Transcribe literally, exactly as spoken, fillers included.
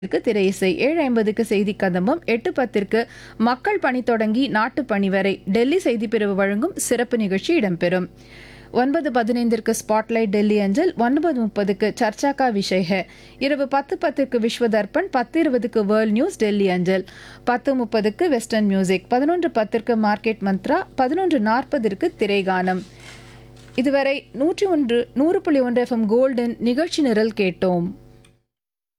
திரை இசை ஏழு ஐம்பதுக்கு செய்தி கதம்பம், எட்டு பத்திற்கு மக்கள் பணி தொடங்கி நாட்டு பணி வரை டெல்லி செய்திப்பிரிவு வழங்கும் சிறப்பு நிகழ்ச்சி இடம்பெறும். ஒன்பது பதினைந்திற்கு ஸ்பாட்லைட் டெல்லி அஞ்சல், ஒன்பது முப்பதுக்கு சர்ச்சா கா விஷய் ஹை, இரவு பத்து பத்திற்கு விஸ்வ தர்ப்பண், பத்து இருபதுக்கு வேர்ல்ட் நியூஸ் டெல்லி அஞ்சல், பத்து முப்பதுக்கு வெஸ்டர்ன் மியூசிக், பதினொன்று பத்திற்கு மார்க்கெட் மந்த்ரா, பதினொன்று நாற்பதற்கு திரைகானம். இதுவரை நூற்றி ஒன்று நூறு புள்ளி ஒன்று எஃப்எம் கோல்டன் நிகழ்ச்சி நிரல் கேட்டோம்.